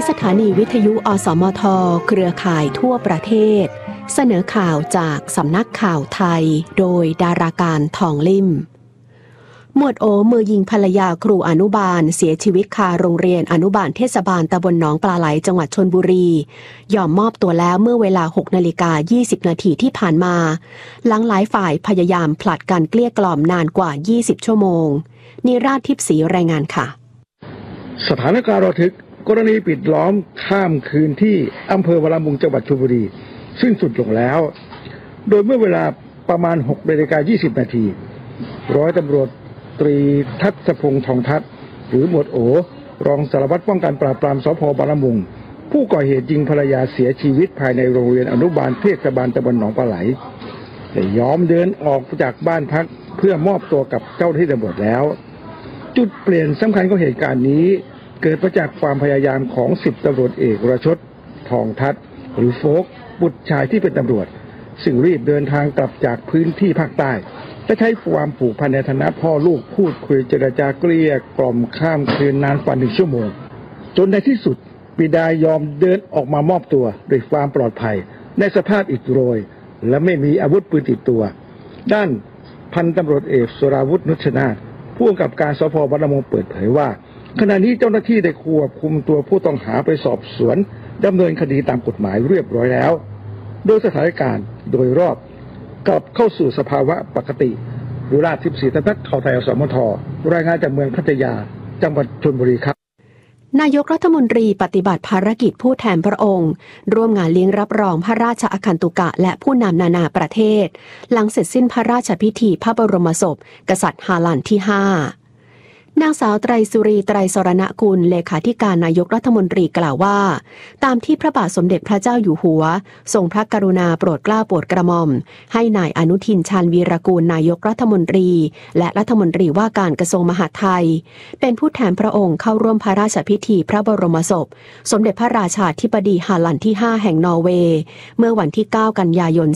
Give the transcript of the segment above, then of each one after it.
สถานีวิทยุอสมทเครือข่ายทั่วประเทศเสนอข่าวจากสำนักข่าวไทยโดยดาราการทองลิ่มหมวดโอมือยิงภรรยาครูอนุบาลเสียชีวิตคาโรงเรียนอนุบาลเทศบาลตำบลหนองปลาไหลจังหวัดชลบุรียอมมอบตัวแล้วเมื่อเวลา 6:20 นาทีที่ผ่านมาหลังหลายฝ่ายพยายามผลัดกันเกลี้ยกล่อมนานกว่า20ชั่วโมงนิราศทิพย์ศรีรายงานค่ะสถานการณ์ระทึกกรณีปิดล้อมข้ามคืนที่อำเภอวรามุงจังหวัดชลบุรีซึ่งสุดลงแล้วโดยเมื่อเวลาประมาณ 6:20 นาทีร้อยตำรวจตรีทัศพงษ์ทองทัศน์หรือหมวดโอรองสารวัตรป้องกันปราบปรามสภ.วรามุงผู้ก่อเหตุยิงภรรยาเสียชีวิตภายในโรงเรียนอนุบาลเทศบาลตำบลหนองปลาไหลได้ยอมเดินออกจากบ้านพักเพื่อมอบตัวกับเจ้าหน้าที่ตำรวจแล้วจุดเปลี่ยนสำคัญของเหตุการณ์นี้เกิดมาจากความพยายามของ10ตำรวจเอกวรชฎทองทัศน์หรือโฟกบุตรชายที่เป็นตำรวจซึ่งรีบเดินทางกลับจากพื้นที่ภาคใต้และใช้ความผูกพันในฐานะพ่อลูกพูดคุยเจรจาเกลี้ยกล่อมข้ามคืนนานกว่า1 ชั่วโมงจนในที่สุดบิดายอมเดินออกมามอบตัวด้วยความปลอดภัยในสภาพอิดโรยและไม่มีอาวุธปืนติดตัวด้านพันตำรวจเอกสุราวุฒินุชนาถผู้กำกับการสภ.วรามุงเปิดเผยว่าขณะนี้เจ้าหน้าที่ได้ควบคุมตัวผู้ต้องหาไปสอบสวนดำเนินคดีตามกฎหมายเรียบร้อยแล้วโดยสถานการณ์โดยรอบกลับเข้าสู่สภาวะปกติดูราชทิพย์ศรีสำนักข่าวไทยอสมทรายงานจากเมืองพัทยาจังหวัดชลบุรีครับนายกรัฐมนตรีปฏิบัติภารกิจผู้แทนพระองค์ร่วมงานเลี้ยงรับรองพระราชอคันตุกะและผู้นำนานาประเทศหลังเสร็จสิ้นพระราชพิธีพระบรมศพกษัตริย์ฮาลันที่ 5นางสาวไตรสุรีไตรสรณกุลเลขาธิการนายกรัฐมนตรีกล่าวว่าตามที่พระบาทสมเด็จพระเจ้าอยู่หัวทรงพระกรุณาโปรดเกล้าโปรดกระหม่อมให้นายอนุทินชาญวีรกูลนายกรัฐมนตรีและรัฐมนตรีว่าการกระทรวงมหาดไทยเป็นผู้แทนพระองค์เข้าร่วมพระราชพิธีพระบรมศพสมเด็จพระราชาธิบดีฮาลันที่ 5แห่งนอร์เวย์เมื่อวันที่ 9 กันยายน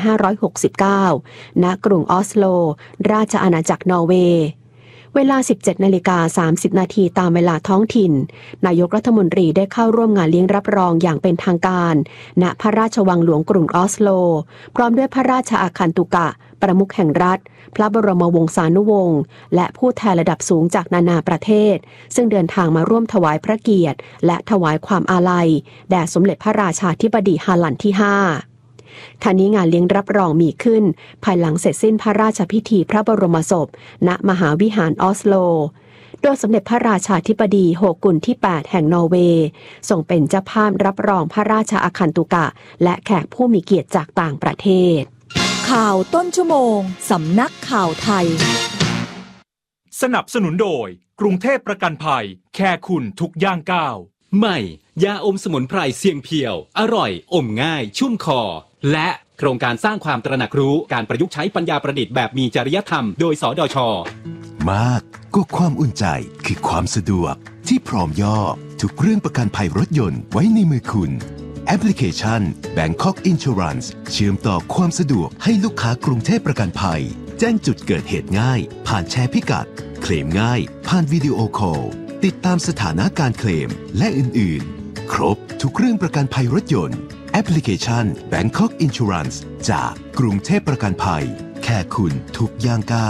2569 ณ กรุงออสโลราชอาณาจักรนอร์เวย์เวลา 17:30 นาทีตามเวลาท้องถิ่นนายกรัฐมนตรีได้เข้าร่วมงานเลี้ยงรับรองอย่างเป็นทางการณพระราชวังหลวงกรุงออสโลพร้อมด้วยพระราชอาคันตุกะประมุขแห่งรัฐพระบรมวงศานุวงศ์และผู้แทนระดับสูงจากนานาประเทศซึ่งเดินทางมาร่วมถวายพระเกียรติและถวายความอาลัยแด่สมเด็จพระราชาธิบดีฮาลันที่ 5ท่านี้งานเลี้ยงรับรองมีขึ้นภายหลังเสร็จสิ้นพระราชพิธีพระบรมศพณมหาวิหารออสโลโดยสมเด็จพระราชาธิบดีโฮกุนที่ 8 แห่งนอร์เวย์ทรงเป็นเจ้าภาพรับรองพระราชอาคันตุกะและแขกผู้มีเกียรติจากต่างประเทศข่าวต้นชั่วโมงสำนักข่าวไทยสนับสนุนโดยกรุงเทพประกันภัยแค่คุณทุกย่างก้าวใหม่ยาอมสมุนไพรเสียงเพียวอร่อยอมง่ายชุ่มคอและโครงการสร้างความตระหนักรู้การประยุกต์ใช้ปัญญาประดิษฐ์แบบมีจริยธรรมโดยสดช. มากก็ความอุ่นใจคือความสะดวกที่พร้อมย่อทุกเรื่องประกันภัยรถยนต์ไว้ในมือคุณแอปพลิเคชัน Bangkok Insurance เชื่อมต่อความสะดวกให้ลูกค้ากรุงเทพประกันภัยแจ้งจุดเกิดเหตุง่ายผ่านแชร์พิกัดเคลมง่ายผ่านวิดีโอคอลติดตามสถานะการเคลมและอื่นๆครบทุกเรื่องประกันภัยรถยนต์แอปพลิเคชัน Bangkok Insurance จากกรุงเทพประกันภัยแค่คุณทุกย่างก้าว